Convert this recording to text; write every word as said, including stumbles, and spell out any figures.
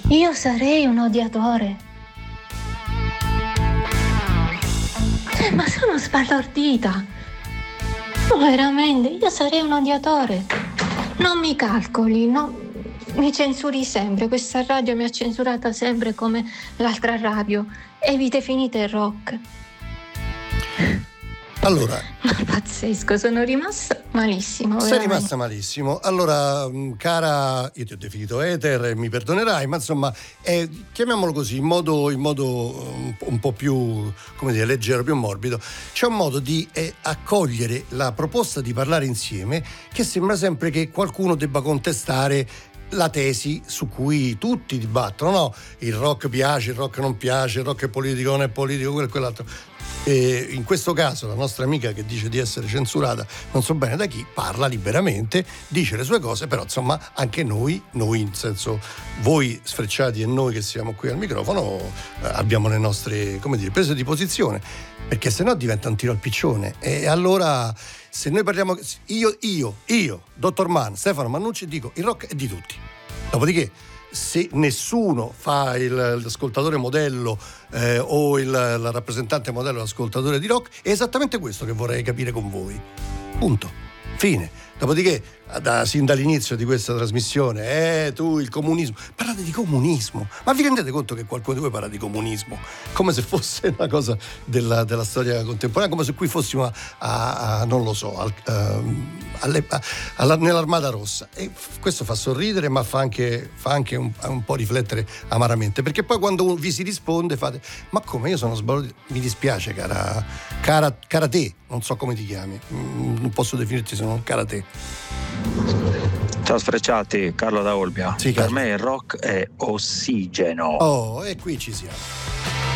Io sarei un odiatore. Eh, ma sono sbalordita. No, veramente, io sarei un odiatore. Non mi calcoli, no, mi censuri sempre. Questa radio mi ha censurata sempre come l'altra radio. Evite finite il rock. Allora, Ma pazzesco, sono rimasta malissimo. sei veramente. rimasta malissimo. Allora, mh, cara, io ti ho definito Ether e mi perdonerai, ma insomma, eh, chiamiamolo così, in modo, in modo um, un po' più, come dire, leggero, più morbido. C'è un modo di eh, accogliere la proposta di parlare insieme che sembra sempre che qualcuno debba contestare la tesi su cui tutti dibattono, no? Il rock piace, il rock non piace, il rock è politico, non è politico, quello e quell'altro. E in questo caso la nostra amica che dice di essere censurata non so bene da chi, parla liberamente, dice le sue cose, però insomma anche noi, noi in senso voi sfrecciati e noi che siamo qui al microfono eh, abbiamo le nostre, come dire, prese di posizione, perché sennò diventa un tiro al piccione. E allora se noi parliamo, io, io, io, dottor Mann, Stefano Mannucci, dico il rock è di tutti. Dopodiché se nessuno fa il, l'ascoltatore modello eh, o il, il rappresentante modello l'ascoltatore di rock, è esattamente questo che vorrei capire con voi. Punto. Fine. Dopodiché, da, sin dall'inizio di questa trasmissione, eh, tu il comunismo, parlate di comunismo, ma vi rendete conto che qualcuno di voi parla di comunismo come se fosse una cosa della, della storia contemporanea, come se qui fossimo a, a, a non lo so, al, uh, alle, a, alla, nell'Armata Rossa. E questo fa sorridere, ma fa anche, fa anche un, un po' riflettere amaramente, perché poi quando vi si risponde fate, ma come, io sono sbagliato, mi dispiace cara, cara, cara te, non so come ti chiami, non posso definirti se non cara te. Ciao sfrecciati, Carlo da Olbia. Sì, per Carlo. me il rock è ossigeno. Oh, e qui ci siamo.